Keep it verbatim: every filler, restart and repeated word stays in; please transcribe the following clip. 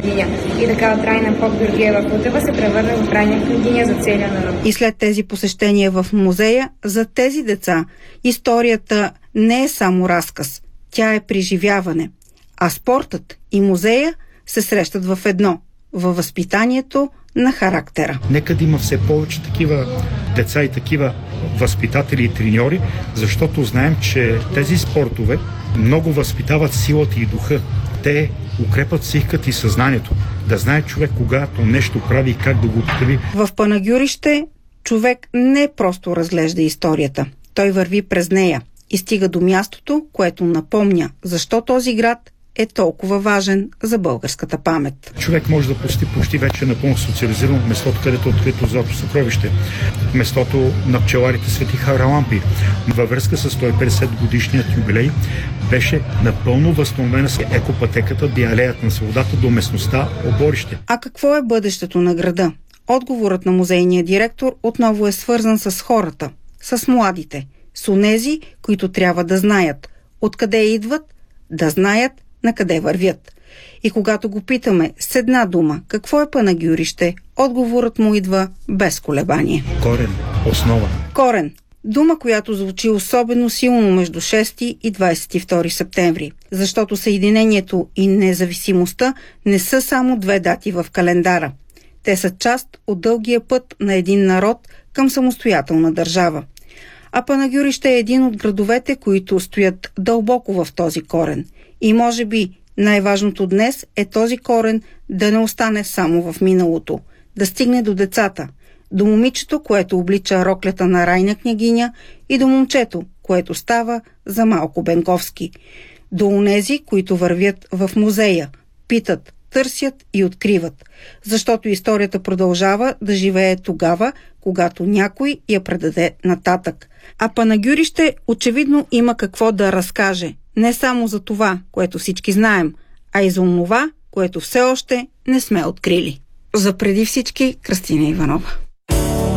княгиня. И така Трайна Поп Георгиева-Кутева се превърна в трайна княгиня за целия народ. И след тези посещения в музея, за тези деца историята не е само разказ, тя е преживяване. А спортът и музея се срещат в едно – във възпитанието на характера. Нека да има все повече такива деца и такива възпитатели и треньори, защото знаем, че тези спортове много възпитават силата и духа. Те укрепват психиката и съзнанието. Да знае човек когато нещо прави и как да го употреби. В Панагюрище човек не просто разглежда историята. Той върви през нея и стига до мястото, което напомня защо този град е толкова важен за българската памет. Човек може да посети почти вече напълно социализирано местото, където е открито Златното съкровище. Местото на пчеларите Свети Харалампи. Във връзка с сто и петдесет годишният юбилей беше напълно възстановена с екопътеката до алеята на свободата до местността Оборище. А какво е бъдещето на града? Отговорът на музейния директор отново е свързан с хората, с младите, с онези, които трябва да знаят откъде идват, да знаят на къде вървят. И когато го питаме с една дума какво е Панагюрище, отговорът му идва без колебание. Корен, основа. Корен. Дума, която звучи особено силно между шести и двадесет и втори септември, защото съединението и независимостта не са само две дати в календара. Те са част от дългия път на един народ към самостоятелна държава. А Панагюрище е един от градовете, които стоят дълбоко в този корен. И може би най-важното днес е този корен да не остане само в миналото, да стигне до децата, до момичето, което облича роклята на Райна княгиня и до момчето, което става за Малко Бенковски. До онези, които вървят в музея, питат, търсят и откриват, защото историята продължава да живее тогава, когато някой я предаде нататък. А Панагюрище очевидно има какво да разкаже, не само за това, което всички знаем, а и за онова, което все още не сме открили. За преди всички Кръстина Иванова.